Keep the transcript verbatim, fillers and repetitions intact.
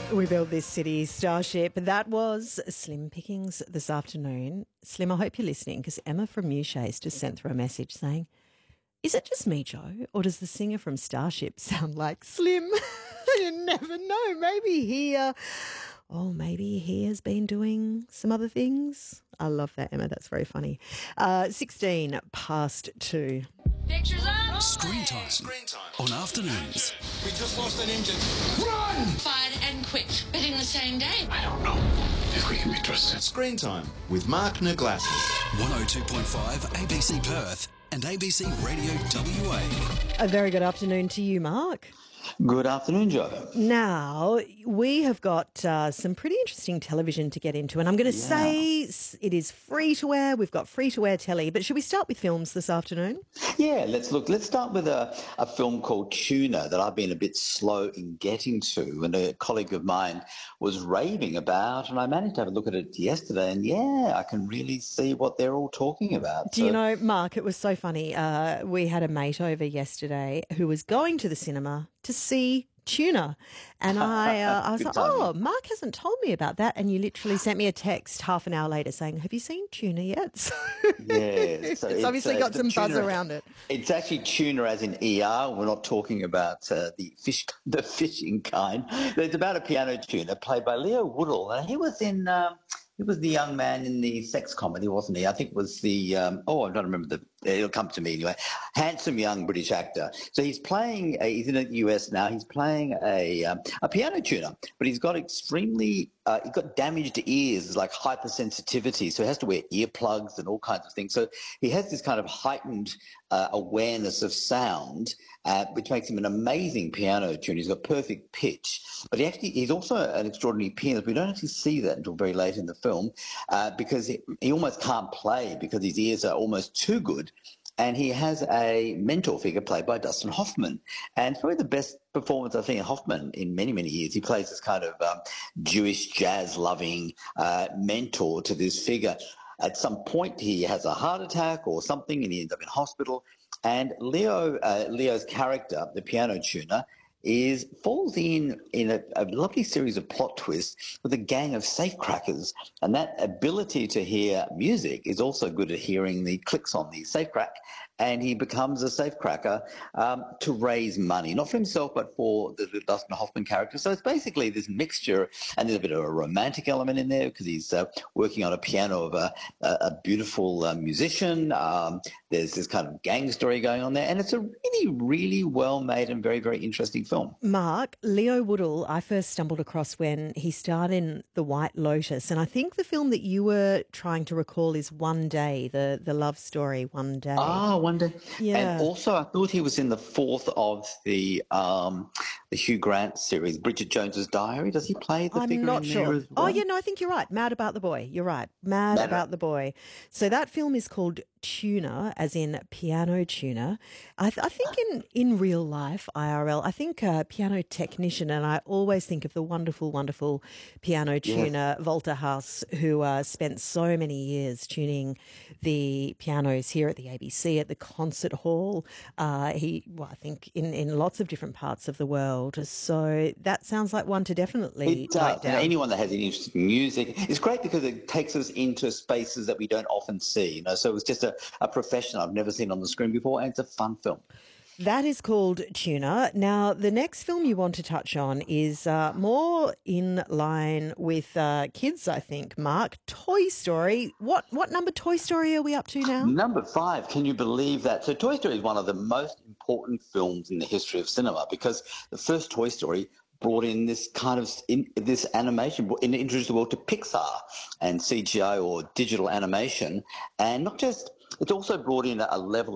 We build this city, Starship. That was Slim Pickings this afternoon. Slim, I hope you're listening because Emma from New Shays just sent through a message saying, is it just me, Joe, or does the singer from Starship sound like Slim? You never know. Maybe he, uh, oh, maybe he has been doing some other things. I love that, Emma. That's very funny. Uh, sixteen past two. Pictures up. Screen time. Screen time. On afternoons. We just lost an engine. Run! Fired and quick, but in the same day. I don't know if we can be trusted. Screen Time with Mark Naglassis. one oh two point five A B C Perth and A B C Radio W A. A very good afternoon to you, Mark. Good afternoon, Joe. Now, we have got uh, some pretty interesting television to get into, and I'm going to Yeah. say it is free to air. We've got free to air telly, but should we start with films this afternoon? Yeah, let's look. Let's start with a, a film called Tuna that I've been a bit slow in getting to, and a colleague of mine was raving about, and I managed to have a look at it yesterday, and yeah, I can really see what they're all talking about. Do you know, Mark, it was so funny. Uh, we had a mate over yesterday who was going to the cinema to see Tuna. And I, uh, I was Good like, oh, timing. Mark hasn't told me about that. And you literally sent me a text half an hour later saying, have you seen Tuna yet? So Yeah, so it's obviously uh, got the some buzz tuna- around it. It's actually tuna as in E R. We're not talking about uh, the fish, the fishing kind. It's about a piano tuner played by Leo Woodall. And he was in... Um, He was the young man in the sex comedy, wasn't he? I think it was the, um, oh, I don't remember the, it'll come to me anyway. Handsome young British actor. So he's playing, a, he's in the U S now, he's playing a um, a piano tuner, but he's got extremely, uh, he's got damaged ears, like hypersensitivity, so he has to wear earplugs and all kinds of things. So he has this kind of heightened uh, awareness of sound, uh, which makes him an amazing piano tuner. He's got perfect pitch, but he actually, he's also an extraordinary pianist. We don't actually see that until very late in the film uh, because he, he almost can't play because his ears are almost too good. And he has a mentor figure played by Dustin Hoffman. And it's probably the best performance I've seen of Hoffman in many, many years. He plays this kind of um, Jewish jazz-loving uh, mentor to this figure. At some point, he has a heart attack or something, and he ends up in hospital. And Leo, uh, Leo's character, the piano tuner, is falls in in a, a lovely series of plot twists with a gang of safecrackers, and that ability to hear music is also good at hearing the clicks on the safecrack, and he becomes a safecracker um, to raise money, not for himself but for the, the Dustin Hoffman character. So it's basically this mixture, and there's a bit of a romantic element in there because he's uh, working on a piano of a, a, a beautiful uh, musician. Um, there's this kind of gang story going on there, and it's a really, really well made and very, very interesting film. Mark, Leo Woodall, I first stumbled across when he starred in The White Lotus, and I think the film that you were trying to recall is One Day, the, the love story One Day. Ah, one day. Yeah. And also, I thought he was in the fourth of the um, the Hugh Grant series, Bridget Jones's Diary. Does he play the I'm figure not in sure. there as well? Oh, yeah, no, I think you're right. Mad About the Boy. You're right. Mad, Mad About the Boy. So that film is called Tuner, as in piano tuner. I, th- I think in, in real life, I R L, I think uh, piano technician, and I always think of the wonderful, wonderful piano tuner, yes. Walter Haas, who uh, spent so many years tuning the pianos here at the A B C, at the concert hall. Uh, he, well, I think in, in lots of different parts of the world. So that sounds like one to definitely It does. write And down. anyone that has any interest in music, it's great because it takes us into spaces that we don't often see. You know, so it was just a, a profession I've never seen on the screen before, and it's a fun film. That is called Tuna. Now, the next film you want to touch on is uh, more in line with uh, kids, I think, Mark. Toy Story. What what number Toy Story are we up to now? Number five, can you believe that? So Toy Story is one of the most important films in the history of cinema because the first Toy Story brought in this kind of in, this animation, in, introduced the world to Pixar and C G I or digital animation, and not just. It's also brought in a level